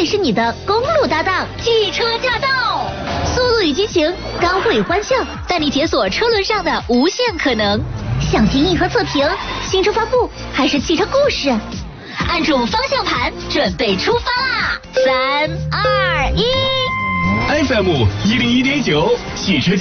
会是你的公路搭档。 汽车驾到， 速度与激情，刚会与欢笑，带你解锁车轮上的无限可能。想听硬核测评、新车发布还是汽车故事？按住方向盘，准备出发啦！3、2、1。 FM 101.9，汽车